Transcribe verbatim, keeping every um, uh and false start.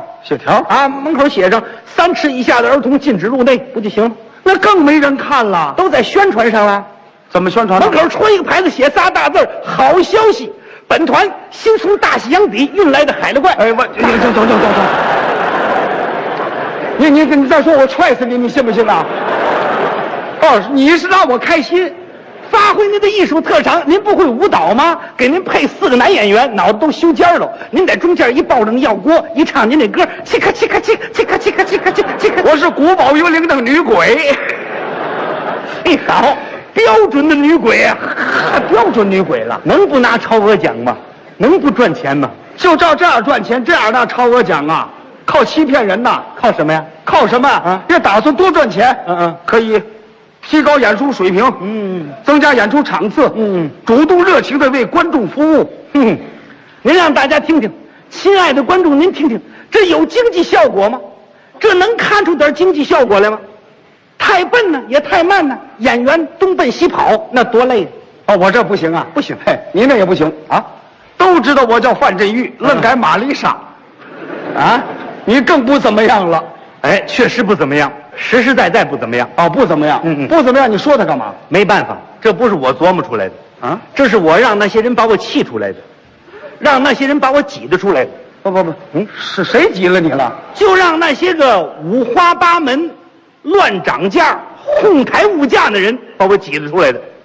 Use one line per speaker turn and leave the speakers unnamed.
写条
啊，门口写上三尺以下的儿童禁止入内，不就行了？
那更没人看了，
都在宣传上了。
怎么宣传？
门口戳一个牌子，写仨大字儿：好消息！本团新从大西洋底运来的海了怪。
哎，我走走走走走走。你你你再说我踹死你，你信不信啊？哦，你是让我开心。
发挥您的艺术特长，您不会舞蹈吗？给您配四个男演员，脑子都修尖了。您在中间一抱着药锅，一唱您那歌，切克切克切克切克切克切克切克。
我是古堡幽灵的女鬼。
哎，好，标准的女鬼啊，
标准女鬼了，
能不拿超额奖吗？能不赚钱吗？
就照这样赚钱，这样拿超额奖啊？靠欺骗人呐？
靠什么呀？
靠什么啊？也打算多赚钱。
嗯嗯，
可以。提高演出水平，
嗯，
增加演出场次，
嗯，
主动热情地为观众服务，
嗯，您让大家听听，亲爱的观众，您听听，这有经济效果吗？这能看出点经济效果来吗？太笨呢，也太慢呢，演员东奔西跑，那多累
啊！哦，我这不行啊，
不行，
嘿，您那也不行啊！都知道我叫范振钰，愣改玛丽莎，啊，你更不怎么样了。
哎，确实不怎么样，实实在在不怎么样。
哦，不怎么样，
嗯嗯，
不怎么样，你说他干嘛？
没办法，这不是我琢磨出来的
啊，
这是我让那些人把我气出来的，让那些人把我挤得出来的。
不不不，嗯，是谁挤了你了？
就让那些个五花八门、乱涨价、哄抬物价的人把我挤得出来的。